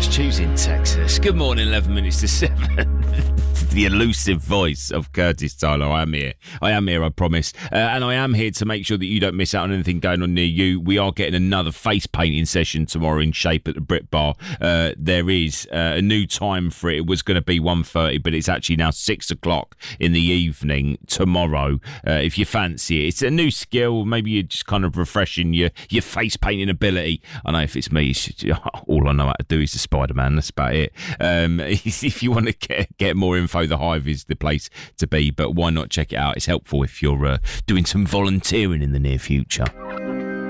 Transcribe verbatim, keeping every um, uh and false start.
It's Tuesday in Texas. Good morning, eleven minutes to seven. The elusive voice of Curtis Tyler. I am here. I am here, I promise. Uh, and I am here to make sure that you don't miss out on anything going on near you. We are getting another face painting session tomorrow in Shape at the Brit Bar. Uh, there is uh, a new time for it. It was going to be one thirty, but it's actually now six o'clock in the evening tomorrow. Uh, if you fancy it. It's a new skill. Maybe you're just kind of refreshing your, your face painting ability. I know if it's me, it's just, all I know how to do is the Spider-Man. That's about it. Um, if you want to get, get more info, The Hive is the place to be, but why not check it out? It's helpful if you're uh, doing some volunteering in the near future.